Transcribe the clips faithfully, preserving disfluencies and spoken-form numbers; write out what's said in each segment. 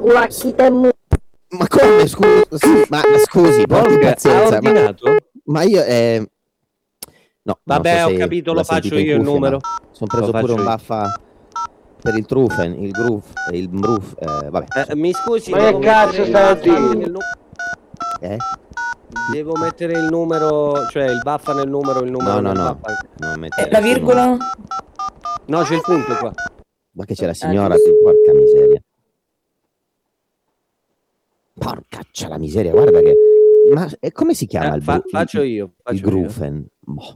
Ma come, scusi, ma scusi, porti pazienza. Ha ordinato? Ma, ma io, eh... no. Vabbè, so ho capito, lo faccio io il numero. Sono preso pure un io. baffa per il trufen, il groove, il bruf, eh, vabbè. Eh, mi scusi, ma che cazzo sta a dire? Eh? Devo mettere il numero, cioè il baffa nel numero, il numero. No, no, no. no eh, la virgola? No, c'è il punto qua. Ma che c'è la signora, eh, porca miseria. Porcaccia la miseria, guarda che... Ma e come si chiama eh, il fa, bru... Faccio io. Faccio il Grufen. Boh.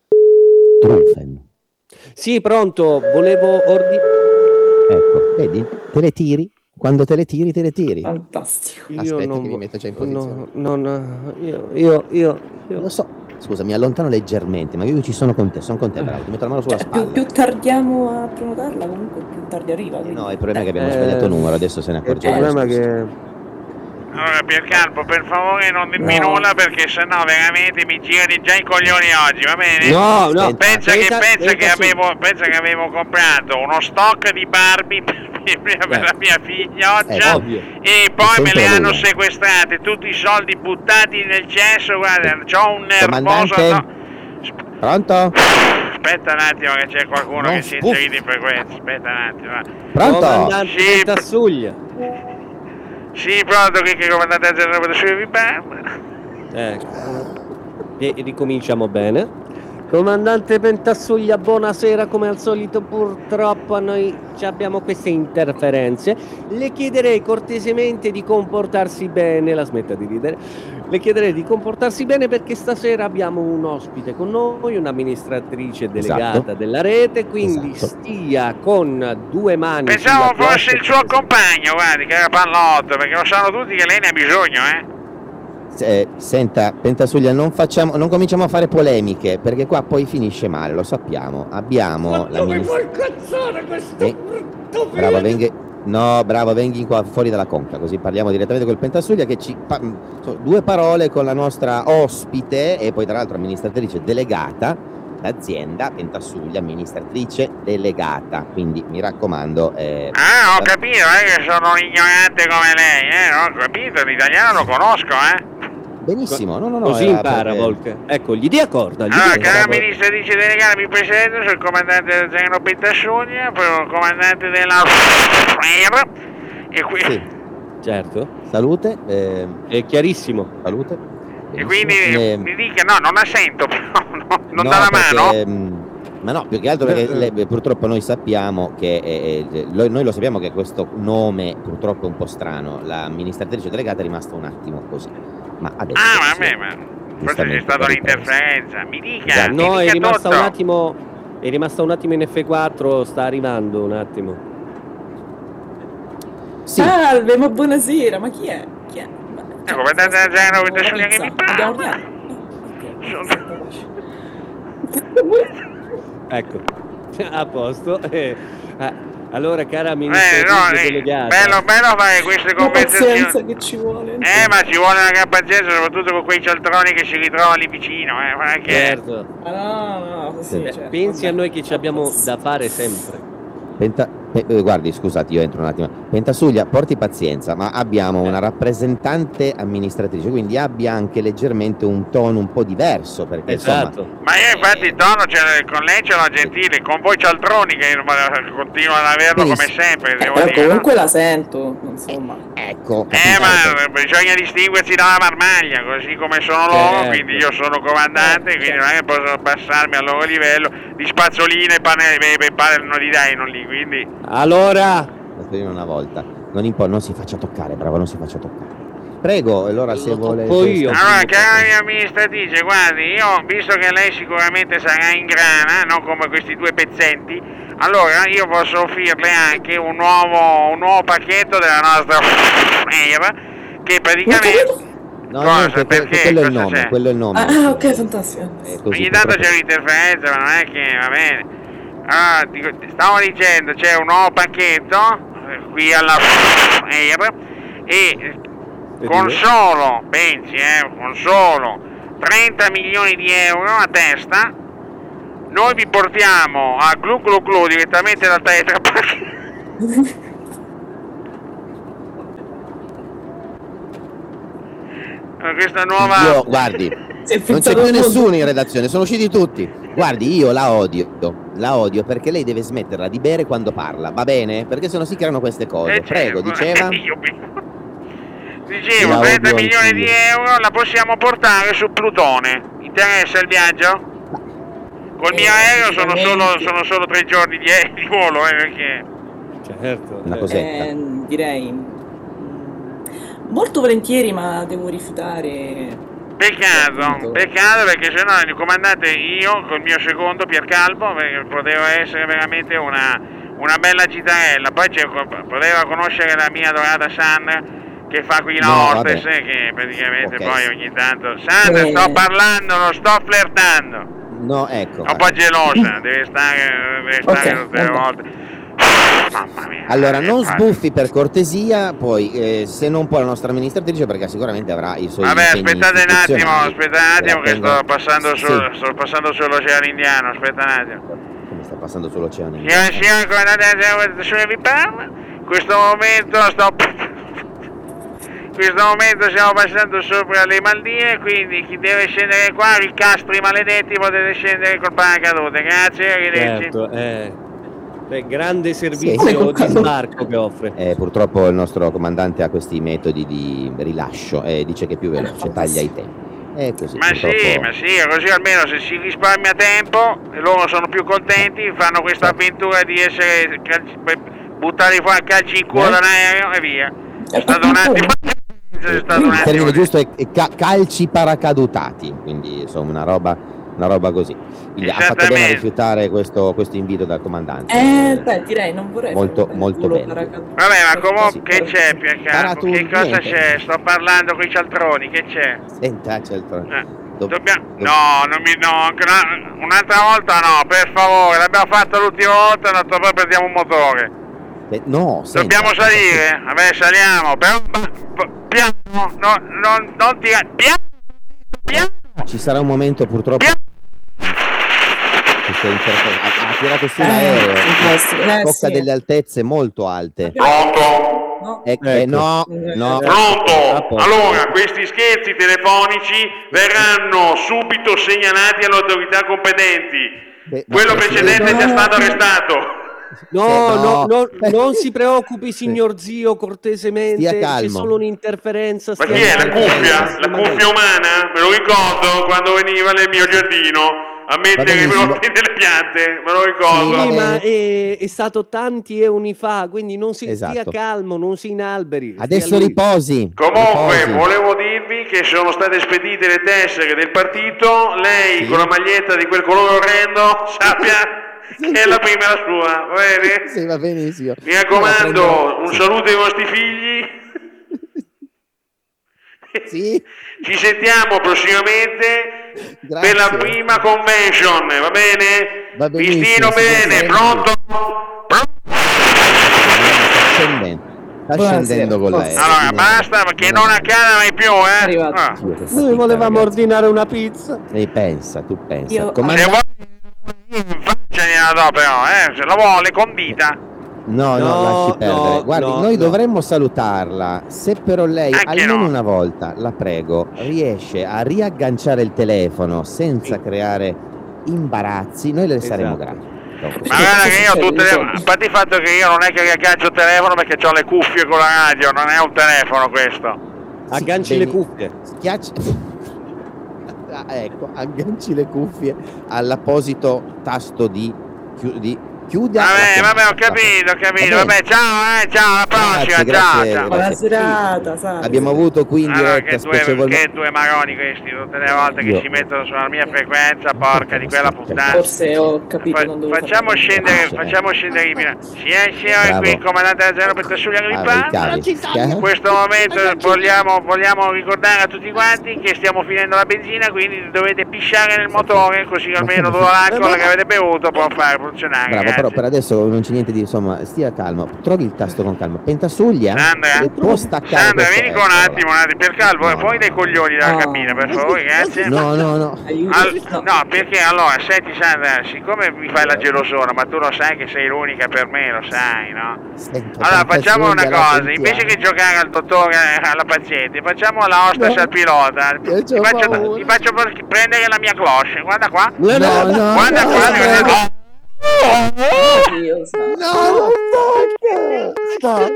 Trufen. Sì, pronto, volevo ordinare... Ecco, vedi? Te le tiri? Quando te le tiri, te le tiri. Fantastico. Io Aspetta non... che mi metto già in posizione. No, no, io, io, io, io... Lo so. Scusa, mi allontano leggermente, ma io ci sono con te, sono con te, bravo, ti metto la mano sulla cioè, spalla. Più, più tardiamo a prenotarla, comunque più tardi arriva. Quindi... No, il problema è che abbiamo eh, sbagliato numero, adesso se ne accorgiamo. Il problema è che... Allora, Piercarpo, per favore non dimmi no. nulla perché sennò veramente mi girati già i coglioni oggi, va bene? No, no. Pensa che, pensa, pensa, pensa che sì. avevo, pensa che avevo comprato uno stock di Barbie per, per la mia figlioccia eh, e poi me le hanno lui. sequestrate, tutti i soldi buttati nel cesso, guarda, c'ho un nervoso... Comandante? No. Pronto? Aspetta un attimo che c'è qualcuno non che si è spuff. inserito in frequenza, aspetta un attimo. Va. Pronto? Comandante Sì, Tassuglia. Sì, pronto, qui che comandante del generale di Barbara. Ecco. E ricominciamo bene. Comandante Pentassuglia, buonasera, come al solito purtroppo noi abbiamo queste interferenze. Le chiederei cortesemente di comportarsi bene, la smetta di ridere, le chiederei di comportarsi bene perché stasera abbiamo un ospite con noi, un'amministratrice delegata esatto. della rete, quindi esatto. stia con due mani. Pensavo fosse il suo compagno, guardi, che era Pallotto, perché lo sanno tutti che lei ne ha bisogno, eh. Eh, senta, Pentasuglia, non facciamo, non cominciamo a fare polemiche perché qua poi finisce male, lo sappiamo. Abbiamo ma la dove ministra... vuoi cazzare questo eh, brutto bravo, venghi... no, bravo, venghi qua fuori dalla conca, così parliamo direttamente col Pentasuglia che ci pa... due parole con la nostra ospite e poi tra l'altro amministratrice delegata d'azienda, Pentasuglia, amministratrice delegata, quindi mi raccomando. Eh... Ah, ho capito, eh, che sono un ignorante come lei, eh, ho capito, l'italiano lo conosco, eh. Benissimo, no, no, no. Così impara, perché... Volker. Ecco, gli dia corda. Gli Allora, dia cara corda. amministratrice delegata, mi presento, sono il comandante del genero Pentasuglia, poi il comandante della e qui... Sì. Certo. Salute. Eh... È chiarissimo. Salute. E quindi eh... mi dica, no, non la sento, però, no, non no, dà la perché, mano? Ehm, ma no, più che altro perché le, purtroppo noi sappiamo che, eh, eh, lo, noi lo sappiamo che questo nome purtroppo è un po' strano, l'amministratrice delegata è rimasta un attimo così. Ma adesso Ah, vabbè, ma forse c'è stata un'interferenza. Mi dica, esatto. mi No, dica è rimasta tutto. un attimo. È rimasta un attimo in F quattro, sta arrivando un attimo. Sì. Salve, ma buonasera, ma chi è? Chi è? Eh, comandante del genero Pentasuglia che mi Abbiamo parla. ordinato. Ecco, a posto. Eh, ah, allora, cara Eh, amministratrice no, eh, delegata. bello, bello fare queste La pazienza conversazioni. che ci vuole. Eh, ma ci vuole una gran pazienza, soprattutto con quei cialtroni che si ritrovano lì vicino, eh, ma che... Certo. Ah, no, no, no, sì, Beh, certo, pensi vabbè. a noi che ci abbiamo da fare sempre. Penta, pe, guardi, scusate, io entro un attimo. Pentasuglia, porti pazienza, ma abbiamo una rappresentante amministratrice, quindi abbia anche leggermente un tono un po' diverso, perché Esatto. insomma... Ma io infatti il tono ce con lei ce l'ho gentile, con voi cialtroni che continuo ad averlo come Benissimo. sempre, Eh, devo però dire. comunque la sento, insomma. Ecco. Eh, ma bisogna distinguersi dalla marmaglia, così come sono loro, Certo. quindi io sono comandante, quindi non è che posso passarmi al loro livello di spazzoline e pane, e pane non li dai, non li, quindi... Allora, Una volta. Non, impo- non si faccia toccare, bravo, non si faccia toccare. Prego, allora se Lo vuole... tocco io. Allora, cara mia amministratrice, guardi, io, visto che lei sicuramente sarà in grana, non come questi due pezzenti, allora io posso offrirle anche un nuovo, un nuovo pacchetto della nostra Air, che praticamente... No, Cosa? niente, que- Perché? quello è il Cosa nome, c'è? quello è il nome. Ah, ok, fantastico. Eh, così, Ogni tanto purtroppo- c'è un'interferenza, ma non è che va bene. Allora, dico, stavo dicendo, c'è un nuovo pacchetto eh, qui alla Air e con solo, pensi, eh, con solo trenta milioni di euro a testa, noi vi portiamo a Glu Glu Glu direttamente da Tetra Pak. questa nuova... Io, guardi, non c'è più nessuno in redazione, sono usciti tutti. Guardi, io la odio, la odio perché lei deve smetterla di bere quando parla, va bene? Perché sennò si creano queste cose. Eh, Prego, certo. diceva? Io Dicevo, La trenta odio milioni anch'io. di euro la possiamo portare su Plutone. Interessa il viaggio? Col mio Eh, aereo sono solo, sicuramente. sono solo tre giorni di, di volo, eh, perché... Certo. Una eh. cosetta. Eh, direi mm, molto volentieri, ma devo rifiutare. Peccato, Appunto. peccato perché sennò il comandante io col mio secondo Piercalbo perché poteva essere veramente una, una bella citarella. Poi c'è, poteva conoscere la mia adorata Sandra che fa qui la No, hostess, vabbè. che praticamente Ok. poi ogni tanto... Sandra, Eh. sto parlando, non sto flirtando. No, ecco. È un po' gelosa, deve stare, deve stare Ok, tutte le vabbè. volte. Mamma mia. Allora, non eh, sbuffi per cortesia, poi eh, se non può la nostra amministratrice, perché sicuramente avrà i suoi Vabbè, impegni aspettate un attimo, istituzionali. aspettate un attimo che Tengo- sto passando, Sì. sul, sto passando sull'Oceano Indiano, aspetta un attimo. Come sta passando sull'oceano? in Signore e signori, comandante della vi parla. In questo momento sto... In questo momento stiamo passando sopra le Maldive, quindi chi deve scendere qua, ricastri maledetti, potete scendere col paracadute. Grazie, arrivederci. Certo, eh. Beh, grande Sì. servizio di sbarco che offre. Eh, purtroppo il nostro comandante ha questi metodi di rilascio e dice che è più veloce, taglia i tempi. È così. Ma purtroppo... sì, ma sì, così almeno se si risparmia tempo e loro sono più contenti, fanno questa avventura di essere calci- buttati fuori a calci in culo Eh? dall'aereo e via. È stato un attimo. È stato un Il attimo. termine giusto è è ca- calci paracadutati, quindi insomma una roba, una roba così. Quindi ha fatto bene a Esattamente. rifiutare questo, questo invito dal comandante. Eh, beh, direi non vorrei. Molto- fare un molto culo bene. paracadute. Vabbè, ma comunque Sì, che c'è Piercarlo? Che cosa niente. c'è? Sto parlando con i cialtroni, che c'è? Senta, c'è il tro- Eh, do- Dobbiamo... do- No, non mi... no, anche una- un'altra volta no, per favore, l'abbiamo fatto l'ultima volta, l'altra poi perdiamo un motore. eh, no, senta, Dobbiamo salire? Vabbè, saliamo, però pa- pa- piano, no, non, non ti... Piano! Piano! Ci sarà un momento purtroppo. Piano! Questo interfe- ha, ha tirato su Eh, l'aereo, fantastico, eh, tocca sì. delle altezze molto alte. Pronto? No? Eh, eh, Ecco. no, no. Pronto? A posto. Allora, questi scherzi telefonici verranno subito segnalati alle autorità competenti. Beh, ma Quello questo- precedente è già stato arrestato. No, Sì, no, no. no, non si preoccupi, signor zio, cortesemente. Stia calmo. C'è solo un'interferenza. Ma stia chi è? La calmo. cuffia? La cuffia umana? Me lo ricordo quando veniva nel mio giardino a mettere i benissimo. brotti delle piante, me lo ricordo. va Sì, bene. ma è, è stato tanti eoni fa, quindi non si stia Esatto. calmo, non si inalberi. stia Adesso lì. riposi. Comunque, riposi. volevo dirvi che sono state spedite le tessere del partito. Lei, Sì. con la maglietta di quel colore orrendo, sappia che è la prima la sua, va bene? Sì, va benissimo. Mi raccomando, Io la prendo- un saluto ai vostri figli. Sì, Ci sentiamo prossimamente grazie. per la prima convention, va bene? Va benissimo, Vistino signor bene, Sandy. pronto? Pronto? Sta scendendo, sta Buonasera. scendendo con l'aereo. Allora, quindi- basta perché non accada mai più, eh? Arrivato. Ah. Dio, che Noi fatica, volevamo ragazzi. ordinare una pizza. E pensa, tu pensa. Io- Comanda- Se vuoi, in faccia gliela do però, eh? Se la vuole, condita. No, no, No, lasci perdere. no, Guardi, no, noi no. dovremmo salutarla. Se però lei, Anche almeno no. una volta, la prego, riesce a riagganciare il telefono senza Sì. creare imbarazzi, noi le saremo Esatto. grati. Dopo. Ma guarda che io succede, tutte le... insomma? A parte il fatto che io non è che riaggancio il telefono perché ho le cuffie con la radio, non è un telefono questo. Agganci Sì, le bene. cuffie. Schiacci. Ah, ecco, agganci le cuffie all'apposito tasto di, chiu- di chiuda. la Vabbè, chiamata. vabbè, ho capito, ho capito. Va bene. Vabbè, ciao, eh, ciao, alla prossima, Grazie, ciao, grazie, ciao. grazie. Buona serata, sai. Abbiamo avuto qui in Allora, diretta che due, spiacevolmente. che due maroni questi, tutte le volte che Io- si mettono sulla mia frequenza, porca di quella puttana. Forse ho capito, Fa- non dovevo facciamo fare- scendere, Ah, facciamo scendere i binari. Signore e signori, Bravo. qui il comandante della zero per Tassulia che vi Ah, parla. ricavi. In questo momento vogliamo, vogliamo ricordare a tutti quanti che stiamo finendo la benzina, quindi dovete pisciare nel motore, così almeno tutta l'alcol che avete bevuto può fare funzionare. Bravo, però per adesso non c'è niente di, insomma, stia calmo, trovi il tasto con calma. Pentasuglia Sandra, e può staccare. Sandra, questo, vieni qua un ecco. attimo, un attimo, per calmo, No, poi no. dei coglioni dalla No. cabina, per favore, grazie. No, no, no. Al- no, perché allora, senti Sandra, siccome mi fai la gelosona, ma tu lo sai che sei l'unica per me, lo sai, no? Sento, Allora facciamo una Pentasuglia, la cosa, sentiamo. invece che giocare al dottore, alla paziente, facciamo la hostess No. al pilota. Io Ti c'ho faccio, paura. ti faccio prendere la mia cloche, guarda qua. No, no, no, Guarda no, qua, no, guarda- Dio, sa- no, non tocca.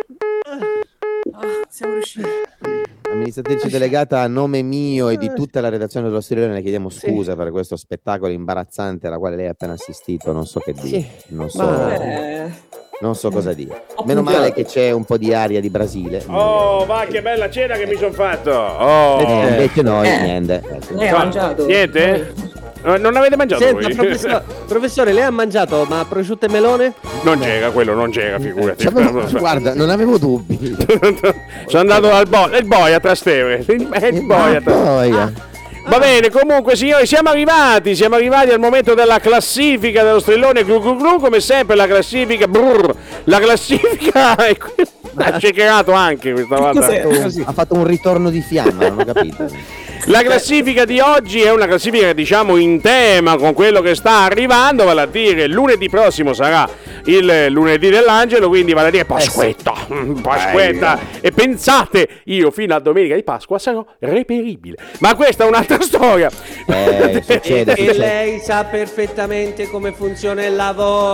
Ah, siamo riusciti. Amministratrice delegata, a nome mio e di tutta la redazione dello Striscione, le chiediamo scusa per questo spettacolo imbarazzante alla quale lei ha appena assistito. Non so che dire, non so, Ma- Eh, non so cosa dire. Ho Meno puntato. male che c'è un po' di aria di Brasile. Oh, va, che bella cena che mi sono fatto. Oh. Eh, invece noi Eh. niente. lei ha No, mangiato? niente? Eh, Non avete mangiato Senta, voi? professore, professore, lei ha mangiato ma prosciutto e melone? Non c'era quello, non c'era, figurati. Sapevo- guarda, non avevo dubbi. Sono andato al boia, il boia a Trastevere. Il boia a Trastevere. Boia. Va bene, comunque signori, siamo arrivati, siamo arrivati al momento della classifica dello strillone glu glu glu, come sempre la classifica, brrr, la classifica è qui- ha shakerato anche questa volta. Cos'è? Ha fatto un ritorno di fiamma, non ho capito. La classifica di oggi è una classifica, diciamo, in tema con quello che sta arrivando, vale a dire lunedì prossimo sarà il lunedì dell'angelo, quindi vale a dire Pasquetta, mm, Pasquetta, e pensate, io fino a domenica di Pasqua sarò reperibile, ma questa è un'altra storia. Eh, succede, E succede. lei sa perfettamente come funziona il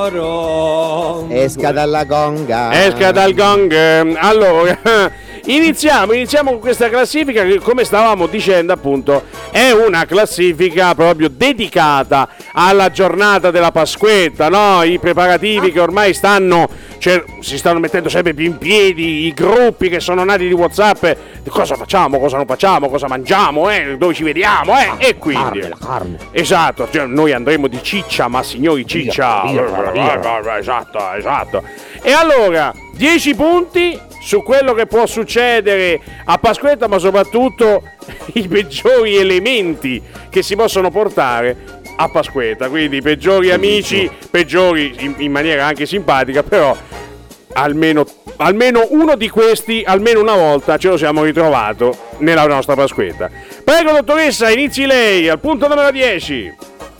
lavoro. Esca dalla gonga. Esca dal gong. Allora, iniziamo, iniziamo con questa classifica che, come stavamo dicendo appunto, è una classifica proprio dedicata alla giornata della Pasquetta, no? I preparativi che ormai stanno, cioè, si stanno mettendo sempre più in piedi, i gruppi che sono nati di WhatsApp, cosa facciamo, cosa non facciamo, cosa mangiamo, eh? Dove ci vediamo, eh? E quindi... Carne, la carne. Esatto, cioè noi andremo di ciccia, ma signori ciccia. Via, via, via, via. Esatto, esatto. E allora, dieci punti su quello che può succedere a Pasquetta, ma soprattutto i peggiori elementi che si possono portare a Pasquetta. Quindi i peggiori amici, peggiori in, in maniera anche simpatica, però almeno, almeno uno di questi, almeno una volta, ce lo siamo ritrovato nella nostra Pasquetta. Prego, dottoressa, inizi lei al punto numero dieci.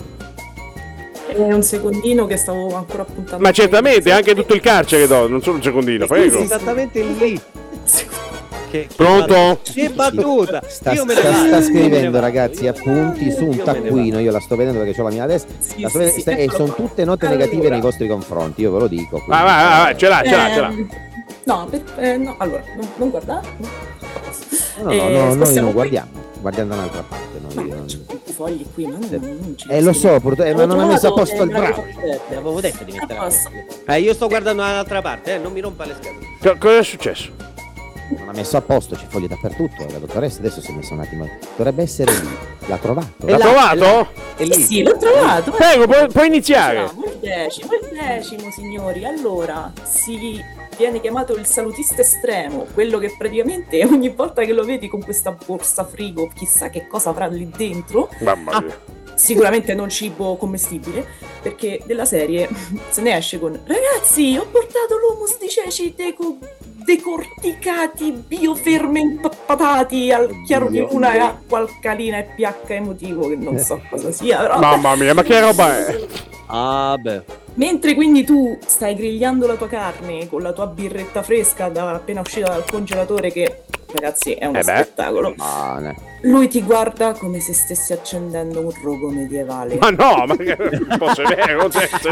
È un secondino che stavo ancora appuntando. Ma certamente, anche tutto il carcere do, non solo un secondino, prego. Esattamente lì. Che, che Pronto? bat- Che battuta! Sta, Io me ne sta- vado, sta io me ne scrivendo, vado. ragazzi, appunti su un Io me ne taccuino. vado. Io la sto vedendo perché ho la mia adesso. Sì, La sto sì, vedendo, sì, e eccolo sono qua. tutte note negative Allora. nei vostri confronti, io ve lo dico. Vai, vai, vai, vai, ce l'ha, ce l'ha, ce l'ha. Ehm, No, per- eh, no, allora, non, non guardate. No. No, no, Eh, no, noi spostiamo non qui. guardiamo, guardiamo da un'altra parte. Ma Noi, non- c'ho tutti i fogli qui, ma non, non ci Eh, lo so, purtroppo, eh, ma non ha messo a posto il bravo. Ti avevo detto di mettere la Basta. Eh, io sto guardando dall'altra parte, eh, non mi rompa le scatole. Co- cosa è successo? Non ha messo a posto, c'è foglie dappertutto. La dottoressa adesso si è messa un attimo. Dovrebbe essere lì. L'ha trovato. E L'ha là, trovato? È Eh lì. sì, l'ho trovato. Prego, puoi, puoi iniziare. Siamo il decimo, il decimo, signori. Allora, si viene chiamato il salutista estremo, quello che praticamente ogni volta che lo vedi con questa borsa frigo, chissà che cosa avrà lì dentro, Mamma mia. sicuramente non cibo commestibile, perché della serie se ne esce con: ragazzi, ho portato l'humus di ceci deco- decorticati, biofermentati al chiaro di luna e acqua alcalina e pH emotivo, che non so cosa sia, però... Mamma mia, ma che roba è? Ah, beh. Mentre quindi tu stai grigliando la tua carne con la tua birretta fresca da appena uscita dal congelatore, che ragazzi è uno Eh beh. spettacolo, Ah, no. lui ti guarda come se stessi accendendo un rogo medievale. Ma no, ma che posso vero? Cioè, cioè,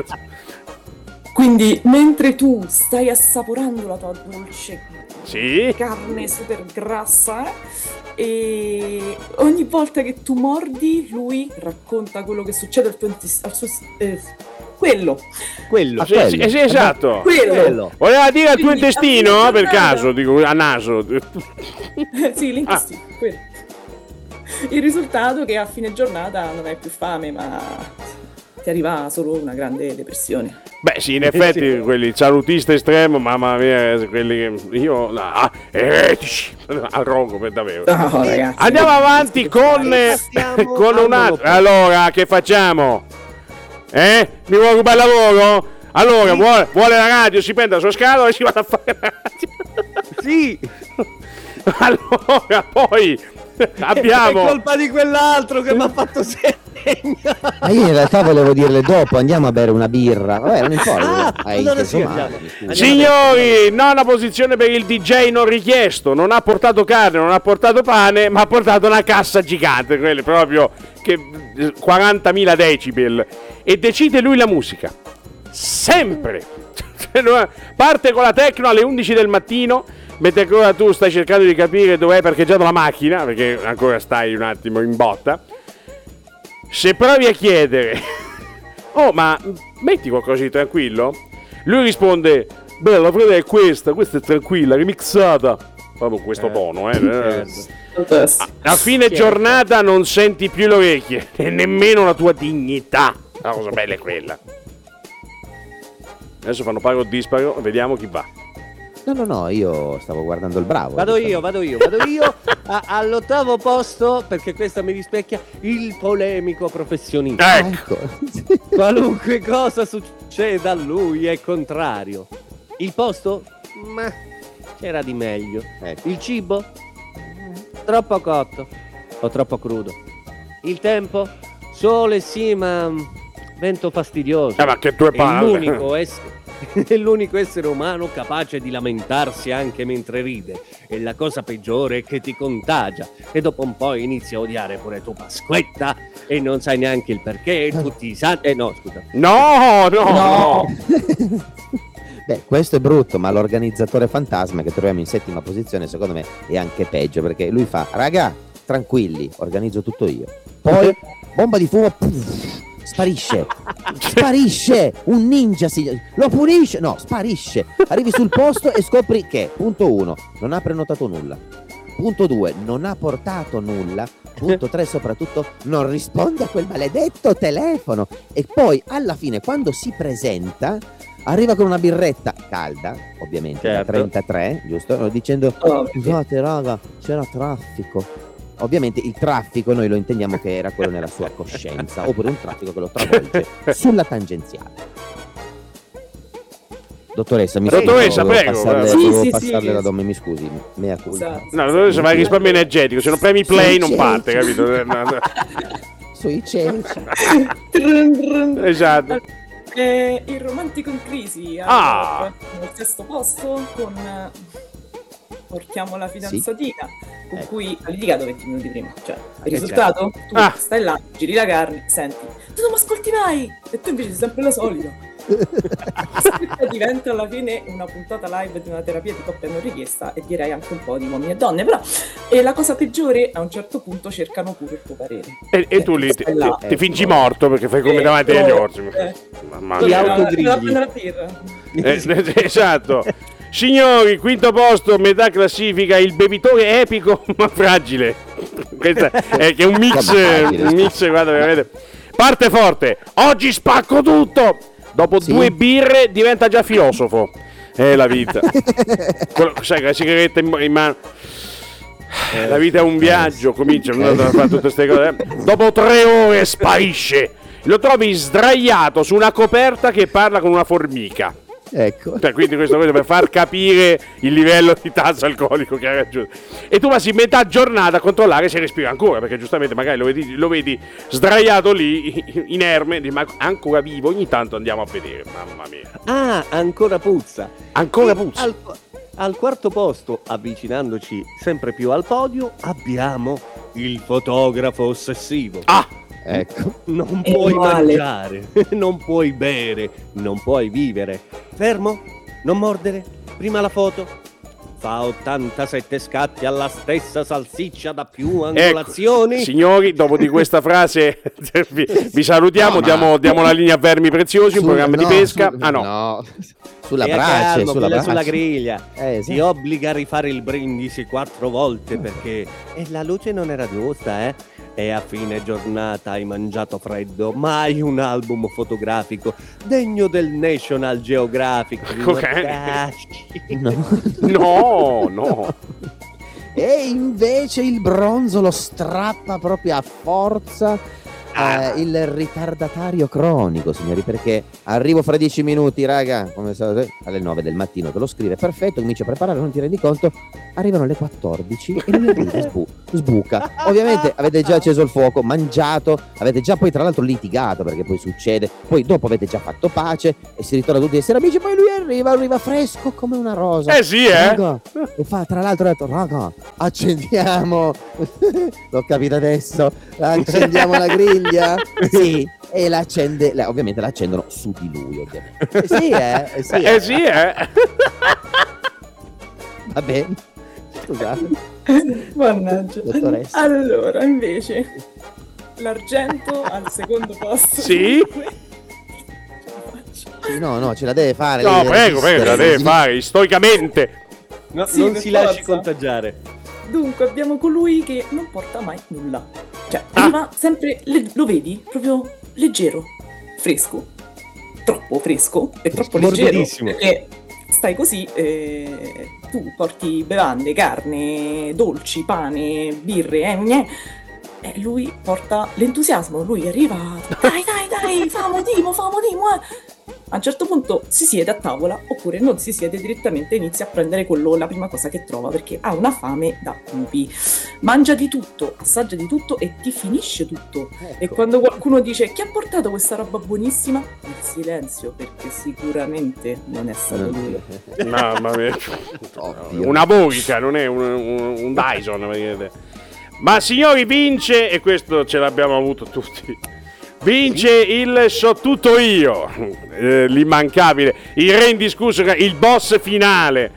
Quindi mentre tu stai assaporando la tua dolce Sì? carne super grassa, eh, e ogni volta che tu mordi lui racconta quello che succede al tuo intes- al suo eh, quello Quello. Ah, sì, sì, sì, esatto. quello, Quello. Voleva dire al tuo Quindi, intestino, a fine per giornata- caso, dico, a naso. sì, l'intestino, quello. Il risultato è che a fine giornata non hai più fame, ma ti arriva solo una grande depressione. Beh, sì, in effetti, quelli, il salutista estremo, mamma mia, quelli che io... no, ah, eretici, al rogo, per davvero. No, ragazzi. Andiamo avanti con, eh, Passiamo con al un altro. monopolio. Allora, che facciamo? Eh? Mi vuoi rubare il lavoro? Allora, sì. vuole, vuole la radio, si prende la sua scatola e si va a fare la radio. Sì. Allora, poi abbiamo... È colpa di quell'altro che mi ha fatto segno. Ma io in realtà volevo dirle dopo, andiamo a bere una birra. Vabbè, non importa. Ah, hai allora inteso sì, male, andiamo. mi scusi. Andiamo. Signori, nona posizione per il D J non richiesto. Non ha portato carne, non ha portato pane, ma ha portato una cassa gigante, quelle proprio che quarantamila decibel. E decide lui la musica. Sempre. Parte con la techno alle undici del mattino, mentre ancora tu stai cercando di capire dove hai parcheggiato la macchina, perché ancora stai un attimo in botta. Se provi a chiedere, oh, ma metti qualcosa di tranquillo? Lui risponde, bella, frate, è questa, questa è tranquilla, remixata. Proprio questo eh, tono, eh. certo. A, a fine giornata non senti più le orecchie e nemmeno la tua dignità. La cosa bella è quella. Adesso fanno paro o disparo, vediamo chi va. No, no, no, io stavo guardando il bravo. Vado io, vado io, vado io a, all'ottavo posto, perché questa mi rispecchia, il polemico professionista. Ecco. Qualunque cosa succeda a lui è contrario. Il posto? Ma c'era di meglio. Ecco. Il cibo? Troppo cotto o troppo crudo. Il tempo? Sole sì, ma vento fastidioso. Eh, ma che tue È palle. l'unico essere è l'unico essere umano capace di lamentarsi anche mentre ride, e la cosa peggiore è che ti contagia e dopo un po' inizi a odiare pure tu Pasquetta e non sai neanche il perché, tutti i santi... Eh no, scusa. No, no, no. Beh, questo è brutto, ma l'organizzatore fantasma che troviamo in settima posizione secondo me è anche peggio, perché lui fa, raga, tranquilli, organizzo tutto io. Poi, bomba di fumo, puff, sparisce, sparisce, un ninja si... lo punisce, no, sparisce. Arrivi sul posto e scopri che, punto uno, non ha prenotato nulla. Punto due, non ha portato nulla. Punto tre, soprattutto, non risponde a quel maledetto telefono. E poi, alla fine, quando si presenta, arriva con una birretta calda, ovviamente, certo. da trentatré, giusto? Dicendo, Oh, scusate raga, c'era traffico. Ovviamente il traffico noi lo intendiamo che era quello nella sua coscienza, oppure un traffico che lo travolge sulla tangenziale. Dottoressa, mi Dottoressa, scusi, prego, passarle, sì, volevo sì, passarle sì. la donna, mi scusi, mea colpa. Esatto. No, dottoressa, vai a risparmio energetico, se non premi play non parte, capito? Sui cenci. Esatto. Eh, il romantico in crisi Ah. al sesto posto con eh, portiamo la fidanzatina con Ecco. cui ha litigato venti minuti prima, cioè il Eh, risultato? Tu Ah. stai là, giri la carne, senti, tu non mi ascolti mai e tu invece sei sempre la solita. Diventa alla fine una puntata live di una terapia di coppia non richiesta, e direi anche un po' di uomini e donne, però e la cosa peggiore, a un certo punto cercano pure il tuo parere. E, e tu lì ti, Stai là. ti- ti fingi morto perché fai come Eh, davanti agli no, orsi. eh. Mamma Ti mia. Dove la- autogrigli. dove la prende la birra? Eh, esatto. Signori, quinto posto, metà classifica, il bevitore epico ma fragile. Questo è che è un mix, un mix, guarda, veramente. Parte forte. Oggi spacco tutto. Dopo Sì. due birre diventa già filosofo. È la vita. Quello- sai, con la sigaretta in, in mano. La vita è un viaggio, comincia a fare tutte queste cose. Dopo tre ore sparisce. Lo trovi sdraiato su una coperta che parla con una formica. Ecco. Cioè, quindi questo questo per far capire il livello di tasso alcolico che ha raggiunto. E tu passi metà giornata a controllare se respira ancora, perché giustamente magari lo vedi, lo vedi sdraiato lì, inerme, dici, ma ancora vivo, ogni tanto andiamo a vedere, mamma mia. Ah, ancora puzza. Ancora E puzza. Al, al quarto posto, avvicinandoci sempre più al podio, abbiamo il fotografo ossessivo. Ah! Ecco. Non È puoi uguale. mangiare, non puoi bere, non puoi vivere. Fermo, non mordere, prima la foto. Fa ottantasette scatti alla stessa salsiccia da più angolazioni. Ecco, signori, dopo di questa frase vi, vi salutiamo, No, ma- diamo, diamo la linea a Vermi Preziosi, un Sul- programma di no, pesca. sul- ah no, Sulla Stia brace, calmo, sulla quella brace. sulla griglia. Eh, Ti esatto. obbliga a rifare il brindisi quattro volte perché e la luce non era giusta, eh? E a fine giornata hai mangiato freddo, ma hai un album fotografico degno del National Geographic. Ok. Mortacci. No. no, no. E invece il bronzo lo strappa proprio a forza eh, il ritardatario cronico, signori, perché arrivo fra dieci minuti, raga, come sapete, alle nove del mattino te lo scrive, perfetto, comincia a preparare, non ti rendi conto, arrivano le quattordici e lui arriva, sbu- sbuca. Ovviamente avete già acceso il fuoco, mangiato, avete già poi tra l'altro litigato, perché poi succede, poi dopo avete già fatto pace e si ritorna tutti a essere amici, poi lui arriva, arriva fresco come una rosa. Eh sì, eh? Raga, e fa, tra l'altro ha detto, raga, accendiamo, l'ho capito adesso, accendiamo la griglia, sì, e la accende, la, ovviamente la accendono su di lui, ovviamente. Eh sì, eh, eh sì, eh. Eh sì, eh. Va bene, scusate, Mannaggia. dottoressa. Allora, invece, l'argento al secondo posto. Sì? Sì, no, no, ce la deve fare. No, deve prego, prego, la resistere, deve sì. fare, stoicamente. No, Sì, non per si lasci forza. contagiare. Dunque, abbiamo colui che non porta mai nulla. Cioè, arriva sempre, le- lo vedi, proprio leggero, fresco. Troppo fresco e troppo leggero. Morbidissimo. Perché stai così, eh, tu porti bevande, carne, dolci, pane, birre, eh, gne. E lui porta l'entusiasmo, lui arriva, dai dai dai, famo Timo, famo Timo, eh. A un certo punto si siede a tavola oppure non si siede direttamente e inizia a prendere quello, la prima cosa che trova, perché ha una fame da cupi. Mangia di tutto, assaggia di tutto e ti finisce tutto. E quando qualcuno dice chi ha portato questa roba buonissima, il silenzio, perché sicuramente non è stato lui. Mamma mia. Oddio. Una Borica, non è un, un, un Dyson. vedete. Ma signori, vince, e questo ce l'abbiamo avuto tutti. Vince il so tutto io, eh, l'immancabile, il re indiscusso, il boss finale.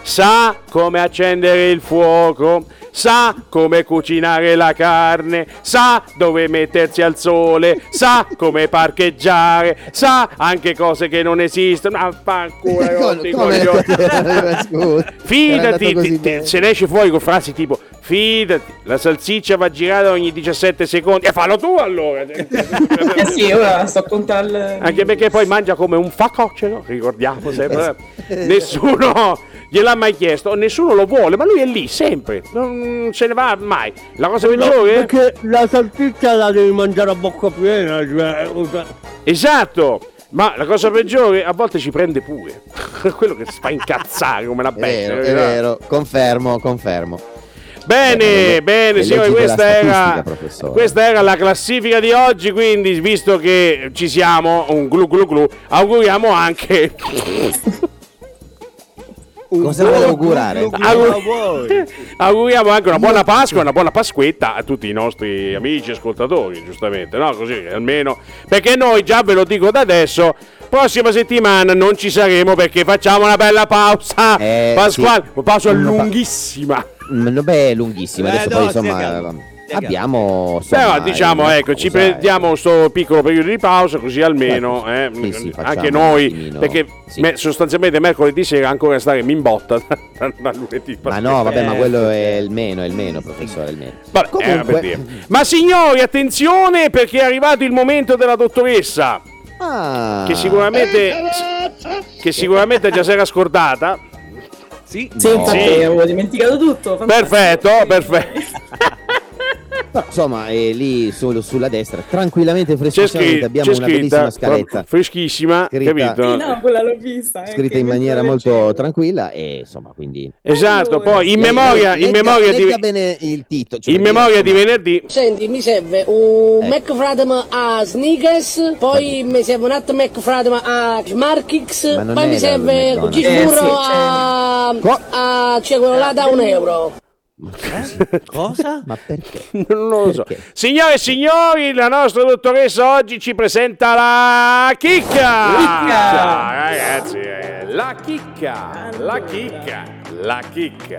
Sa come accendere il fuoco, sa come cucinare la carne, sa dove mettersi al sole, sa come parcheggiare, sa anche cose che non esistono. Ah, fanculo, rotti i Come- coglioni. Scusa, era Fidati, andato così ti- ti- bene. se ne esce fuori con frasi tipo fidati, la salsiccia va girata ogni diciassette secondi. E fallo tu allora. Eh sì, ora sto contando. Anche perché poi mangia come un facocero, ricordiamo sempre. Nessuno gliel'ha mai chiesto, nessuno lo vuole, ma lui è lì sempre, non se ne va mai. La cosa peggiore è... Perché la salsiccia la devi mangiare a bocca piena, cioè... Esatto, ma la cosa peggiore a volte ci prende pure. Quello che si fa incazzare come la È vero, bestia. è vero, confermo, confermo. Bene, Bene, bene, le signori, leggi della questa era, statistica, professore. questa era la classifica di oggi, quindi visto che ci siamo, un glu glu glu, auguriamo anche... Cosa vuole augurare? Augur- auguriamo anche una buona Pasqua e una buona Pasquetta a tutti i nostri amici ascoltatori, giustamente, no? Così almeno, perché noi, già ve lo dico da adesso, prossima settimana non ci saremo perché facciamo una bella pausa Eh, pasquale, sì. una pausa Una pa- lunghissima. Mm, Beh, è lunghissima, Eh, adesso no, poi insomma stia calmo, stia calmo. abbiamo insomma, Però diciamo, una ecco, ci pausa, prendiamo questo piccolo periodo di pausa così almeno eh, Sì, sì, facciamo anche un noi, attimino, perché sì. me- sostanzialmente mercoledì sera ancora stare in botta da, da lunedì. Ma no, vabbè, ma Eh, quello è il meno, è il meno, professore, è il meno. Vabbè, Comunque- era per dire. Ma signori, attenzione perché è arrivato il momento della dottoressa, Ah, che sicuramente che sicuramente già si era scordata. Sì, Sì, infatti Sì. avevo dimenticato tutto. fantastico. Perfetto, perfetto. però, insomma, è lì solo sulla destra, tranquillamente, C'è, freschissamente, scri- abbiamo c'è una scritta, bellissima scaletta freschissima, Scritta- capito? Sì, no, quella l'ho vista. eh, scritta che in maniera mentre molto leggevo. tranquilla e insomma, quindi Esatto, Allora. poi in Lei- memoria, lei in legga- memoria legga di bene il titolo, cioè, in dire, memoria di insomma, venerdì. Senti, mi serve un Eh. McFradem a Snickers, poi mi serve un altro McFradem a Smarkix, Ma non poi è mi da serve un McDonald's. Eh, cheeseburger sì, a, Co- a cioè quello là da un euro. cosa? ma perché? Non lo so. Perché? Signore e signori, la nostra dottoressa oggi ci presenta la chicca. Chicca. Ragazzi, eh, la chicca, la Allora. chicca, la chicca.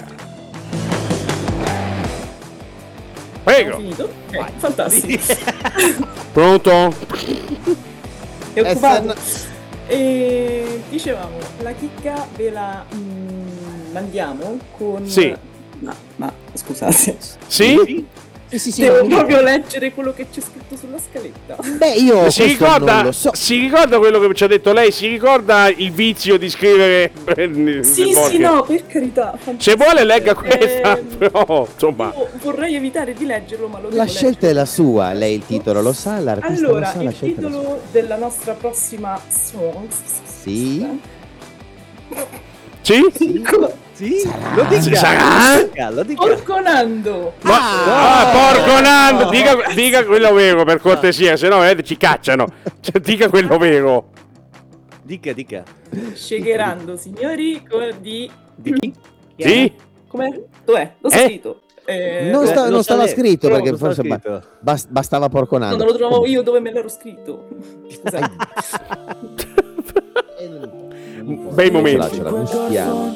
Ho Prego, finito? Ok, fantastico. pronto? È Eh, occupato. stanno- E dicevamo, la chicca ve la mm, mandiamo con... Sì. Ma, ma scusate, Sì? Sì, sì, sì, devo ma- proprio leggere quello che c'è scritto sulla scaletta. Beh, io Si questo non ricorda, lo so. si ricorda quello che ci ha detto lei? Si ricorda il vizio di scrivere? Sì, sì, no, per carità. Se vuole legga questa, Ehm, però insomma. Io vorrei evitare di leggerlo, ma lo devo La scelta è la leggere. sua, lei il titolo lo sa, l'artista Allora, lo sa, la il scelta è la sua. titolo della nostra prossima song. Sì? Sì? Sì? Sarà? Lo dica, Sarà? lo dica, lo dica. Porconando. Ma, ah, porco Nando, dica, dica quello vero per cortesia, se no eh, ci cacciano. Cioè, dica quello vero. Dica, dica. Shakerando, signori, con di... Di chi? Sì? Com'è? Dov'è? Lo sto Eh? scritto. Eh, Non, Eh, sta- lo non sa stava lei. scritto No, perché non stava forse ba- scritto. bas- bastava porconando. non lo trovavo io dove me l'ero scritto. Scusate. Bei momenti. Ce l'ha, ce l'ha, mi spiace.